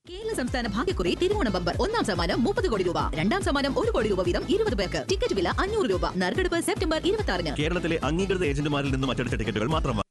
കേരള സംസ്ഥാന ഭാഗ്യക്കുറി തിരുവോണ ബമ്പർ 1ാം സമ്മാനം 30 കോടി രൂപ, 2ാം സമ്മാനം 1 കോടി രൂപ വീതം 20 പേർക്ക്. ടിക്കറ്റ് വില 500 രൂപ. നറുക്കെടുപ്പ് സെപ്റ്റംബർ 26-ന്. കേരളത്തിലെ അംഗീകൃത ഏജന്റുമാരിൽ നിന്നും അച്ചടിച്ച ടിക്കറ്റുകൾ മാത്രം.